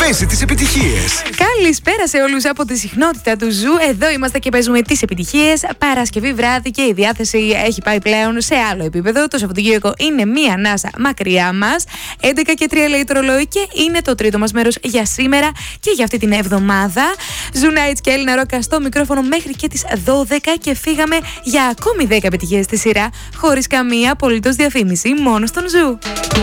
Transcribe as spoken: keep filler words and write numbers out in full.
παίζει τις επιτυχίες. Καλησπέρα σε όλους από τη συχνότητα του Ζου. Εδώ είμαστε και παίζουμε τις επιτυχίες. Παρασκευή βράδυ και η διάθεση έχει πάει πλέον σε άλλο επίπεδο. Το Σαββατοκύριακο είναι μία ανάσα μακριά μας. έντεκα και τρία λέει το ρολόι και είναι το τρίτο μας μέρος για σήμερα και για αυτή την εβδομάδα. Ζου Nights και Έλληνα Ρόκα στο μικρόφωνο μέχρι και τις δώδεκα και φύγαμε για ακόμη δέκα επιτυχίες στη σειρά, χωρίς καμία απολύτως διαφήμιση, μόνο στον Ζου.